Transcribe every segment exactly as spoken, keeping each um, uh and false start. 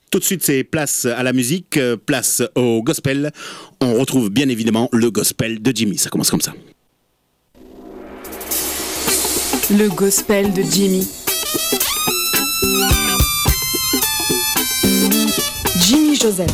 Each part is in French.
Tout de suite, c'est place à la musique, euh, place au gospel. On retrouve bien évidemment le gospel de Jimmy. Ça commence comme ça. Le gospel de Jimmy. Jimmy Joseph.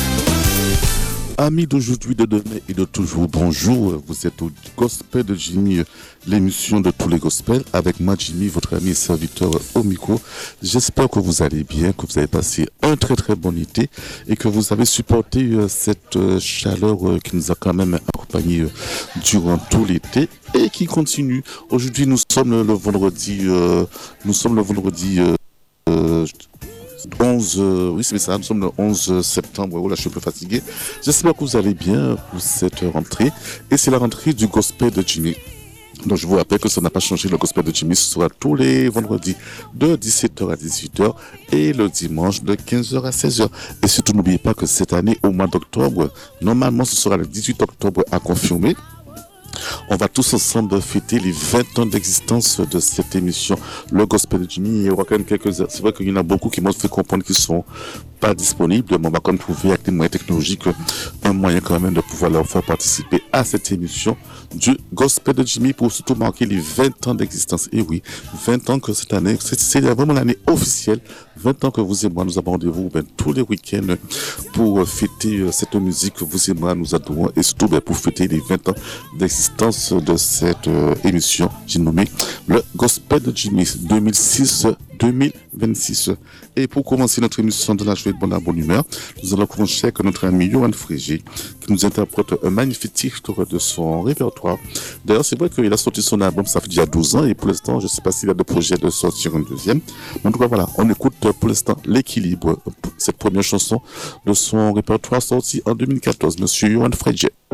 Amis d'aujourd'hui, de demain et de toujours, bonjour. Vous êtes au Gospel de Jimmy, l'émission de tous les gospels, avec moi Jimmy, votre ami et serviteur au micro. J'espère que vous allez bien, que vous avez passé un très très bon été et que vous avez supporté cette chaleur qui nous a quand même accompagnés durant tout l'été et qui continue. Aujourd'hui, nous sommes le vendredi, euh, nous sommes le vendredi euh, onze, euh, oui c'est ça, nous sommes le onze septembre, oh là je suis un peu fatigué. J'espère que vous allez bien pour cette rentrée et c'est la rentrée du gospel de Jimmy. Donc je vous rappelle que ça n'a pas changé, le gospel de Jimmy ce sera tous les vendredis de dix-sept heures à dix-huit heures et le dimanche de quinze heures à seize heures. Et surtout n'oubliez pas que cette année au mois d'octobre, normalement ce sera le dix-huit octobre à confirmer. On va tous ensemble fêter les vingt ans d'existence de cette émission, le Gospel de Jimmy. Il y aura quand même quelques... C'est vrai qu'il y en a beaucoup qui m'ont fait comprendre qu'ils sont pas disponibles, mais on va quand même trouver avec les moyens technologiques un moyen quand même de pouvoir leur faire participer à cette émission du Gospel de Jimmy pour surtout marquer les vingt ans d'existence. Et oui, vingt ans que cette année, c'est, c'est vraiment l'année officielle, vingt ans que vous et moi nous avons rendez-vous ben, tous les week-ends pour fêter cette musique que vous et moi nous adorons et surtout ben, pour fêter les vingt ans d'existence de cette euh, émission, j'ai nommé le Gospel de Jimmy deux mille six deux mille vingt-six. Et pour commencer notre émission de la joie et de bonne, bonne humeur, nous allons commencer avec notre ami Johan Frégé qui nous interprète un magnifique titre de son répertoire. D'ailleurs, c'est vrai qu'il a sorti son album, ça fait déjà douze ans, et pour l'instant, je ne sais pas s'il a de projet de sortir un deuxième. Mais en tout cas, voilà, on écoute pour l'instant l'équilibre, cette première chanson de son répertoire sorti en deux mille quatorze. Monsieur Johan Frégé.